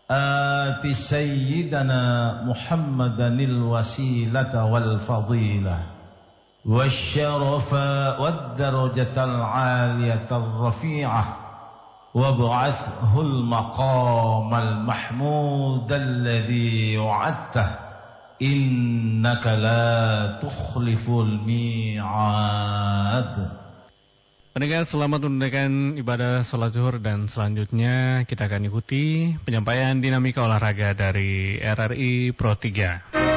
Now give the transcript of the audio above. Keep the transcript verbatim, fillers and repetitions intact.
آت سيدنا محمدا الوسيلة والفضيلة والشرف والدرجة العالية الرفيعة وابعثه المقام المحمود الذي وعدته إنك لا تخلف الميعاد. Pendengar, selamat menunaikan ibadah salat zuhur dan selanjutnya kita akan ikuti penyampaian dinamika olahraga dari R R I Pro tiga.